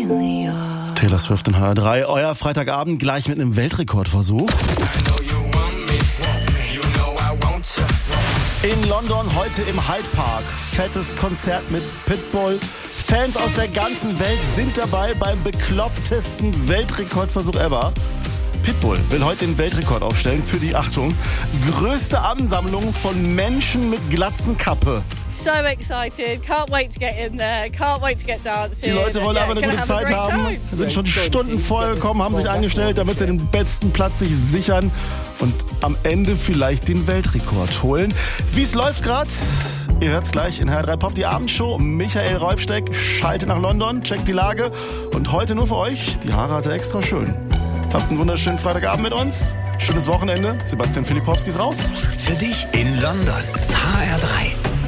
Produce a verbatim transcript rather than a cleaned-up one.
Taylor Swift in H R drei. Euer Freitagabend gleich mit einem Weltrekordversuch. In London heute im Hyde Park. Fettes Konzert mit Pitbull. Fans aus der ganzen Welt sind dabei beim beklopptesten Weltrekordversuch ever. Pitbull will heute den Weltrekord aufstellen für die, Achtung, größte Ansammlung von Menschen mit Glatzenkappe. So excited, can't wait to get in there, can't wait to get dancing. Die Leute wollen aber eine gute Zeit haben, sind schon Stunden vorher gekommen, haben sich angestellt, damit sie den besten Platz sich sichern und am Ende vielleicht den Weltrekord holen. Wie es läuft gerade, ihr hört's gleich in H R drei Pop, die Abendshow. Michael Rolfsteck schaltet nach London, checkt die Lage und heute nur für euch, die Haare hat er extra schön. Habt einen wunderschönen Freitagabend mit uns, schönes Wochenende. Sebastian Filipowski ist raus. Für dich in London, H R drei.